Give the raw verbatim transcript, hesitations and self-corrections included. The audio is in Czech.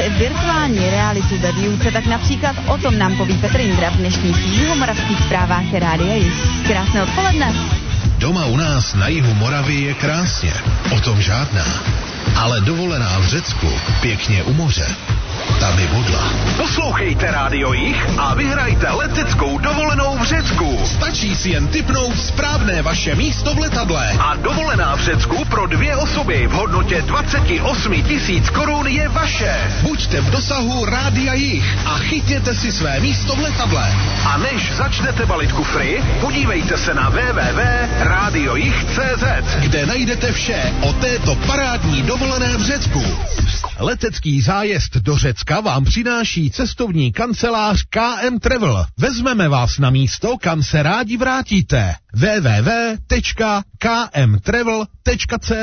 virtuální realitu ve výuce, tak například o tom nám poví Petr Jindra v dnešních jihomoravských zprávách Rádia Jih. Krásné odpoledne. Doma u nás na jihu Moravy je krásně, o tom žádná. Ale dovolená v Řecku, pěkně u moře, ta by bodla. Poslouchejte Rádio Jih a vyhrajte leteckou dovolenou v Řecku. Stačí si jen tipnout správné vaše místo v letadle. A dovolená v Řecku pro dvě osoby v hodnotě dvacet osm tisíc korun je vaše. Buďte v dosahu Rádia Jih a chytněte si své místo v letadle. A než začnete balit kufry, podívejte se na w w w tečka radio jih tečka c z, kde najdete vše o této parádní dovolené v Řecku. Letecký zájezd do Řecka vám přináší cestovní kancelář K M Travel. Vezmeme vás na místo, kam se rádi vrátíte. w w w tečka k m travel tečka c z